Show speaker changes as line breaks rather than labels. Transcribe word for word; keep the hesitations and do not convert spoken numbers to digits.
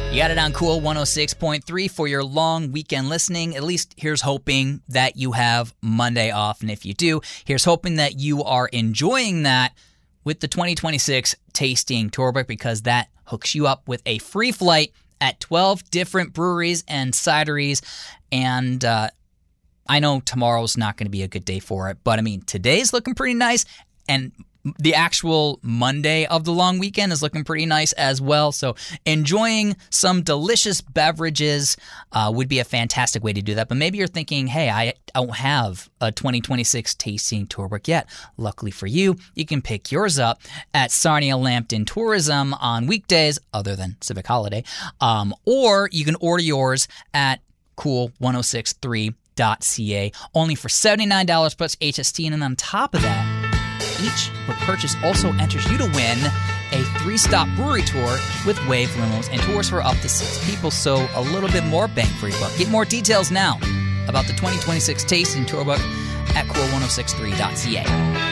You got it on Cool one oh six point three for your long weekend listening. At least here's hoping that you have Monday off. And if you do, here's hoping that you are enjoying that with the twenty twenty-six Tasting Tourbook, because that hooks you up with a free flight at twelve different breweries and cideries. And uh, I know tomorrow's not going to be a good day for it, but I mean, today's looking pretty nice. And the actual Monday of the long weekend is looking pretty nice as well. So enjoying some delicious beverages uh, would be a fantastic way to do that. But maybe you're thinking, hey, I don't have a twenty twenty-six Tasting Tourbook yet. Luckily for you, you can pick yours up at Sarnia Lambton Tourism on weekdays, other than Civic Holiday. Um, or you can order yours at cool ten sixty-three dot c a, only for seventy-nine dollars plus H S T. And on top of that, each purchase also enters you to win a three-stop brewery tour with Wave Limos and tours for up to six people, so a little bit more bang for your buck. Get more details now about the twenty twenty-six Tasting Tourbook at cool ten sixty-three dot c a.